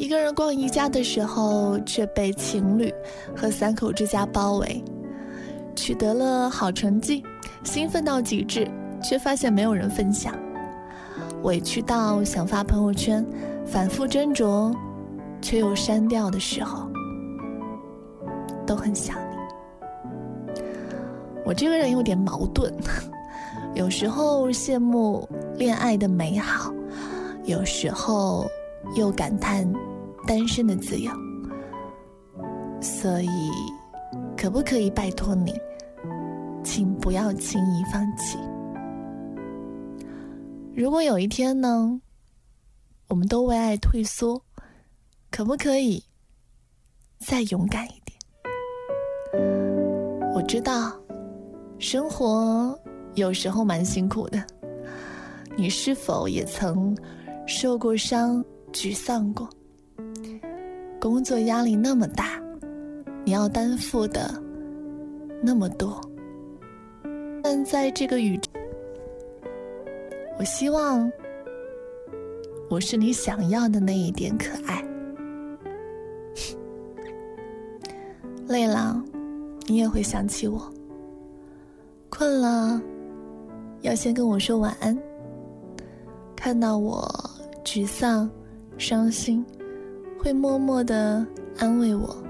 一个人逛宜家的时候，却被情侣和3口之家包围，取得了好成绩，兴奋到极致，却发现没有人分享，委屈到想发朋友圈，反复斟酌，却又删掉的时候，都很想你。我这个人有点矛盾，有时候羡慕恋爱的美好，有时候又感叹单身的自由，所以可不可以拜托你，请不要轻易放弃。如果有一天呢，我们都为爱退缩，可不可以再勇敢一点？我知道生活有时候蛮辛苦的，你是否也曾受过伤，沮丧过？工作压力那么大，你要担负的那么多，但在这个宇宙，我希望我是你想要的那一点可爱。累了，你也会想起我。困了，要先跟我说晚安。看到我沮丧、伤心，会默默地安慰我。